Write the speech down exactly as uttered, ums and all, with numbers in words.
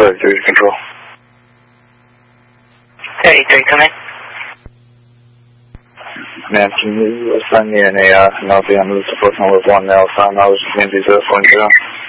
Sorry, three to control. thirty-three, come in. Man, can you send me an A R? No, the I'm supposed to live one now, so I was maybe zero point zero.